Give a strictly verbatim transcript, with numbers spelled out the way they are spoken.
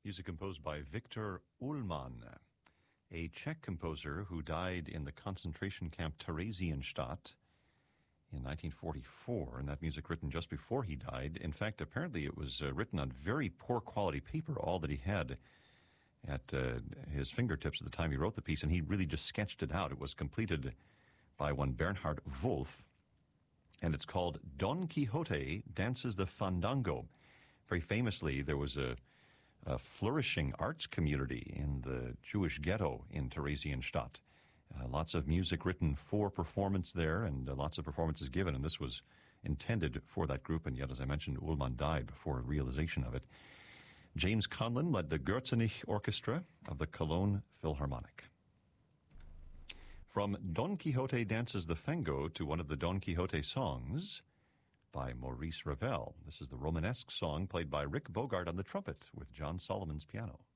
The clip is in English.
Music composed by Viktor Ullmann, a Czech composer who died in the concentration camp Theresienstadt in nineteen forty-four, and that music written just before he died. In fact, apparently it was uh, written on very poor quality paper, all that he had at uh, his fingertips at the time he wrote the piece, and he really just sketched it out. It was completed by one Bernhard Wolff, and it's called Don Quixote Dances the Fandango. Very famously, there was a a flourishing arts community in the Jewish ghetto in Theresienstadt. Uh, lots of music written for performance there, and uh, lots of performances given, and this was intended for that group, and yet, as I mentioned, Ullmann died before realization of it. James Conlon led the Gürzenich Orchestra of the Cologne Philharmonic. From Don Quixote Dances the Fango to one of the Don Quixote songs by Maurice Ravel. This is the Romanesque song played by Rick Bogart on the trumpet with John Solomon's piano.